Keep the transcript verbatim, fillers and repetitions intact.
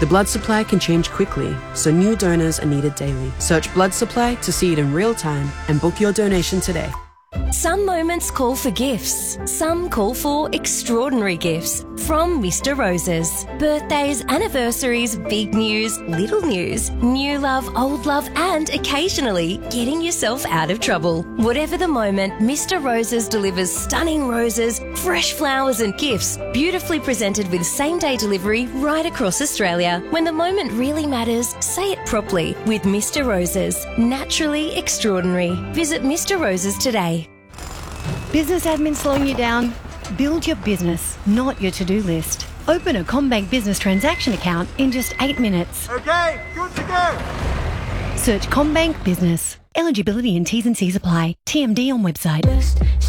The blood supply can change quickly, so new donors are needed daily. Search blood supply to see it in real time and book your donation today. Some moments call for gifts. Some call for extraordinary gifts from Mister Roses. Birthdays, anniversaries, big news, little news, new love, old love, and occasionally getting yourself out of trouble. Whatever the moment, Mister Roses delivers stunning roses, fresh flowers and gifts, beautifully presented with same-day delivery right across Australia. When the moment really matters, say it properly with Mister Roses. Naturally extraordinary. Visit Mister Roses today. Business admin slowing you down? Build your business, not your to-do list. Open a CommBank business transaction account in just eight minutes. Okay, good to go. Search CommBank Business. Eligibility and T's and C's apply. T M D on website.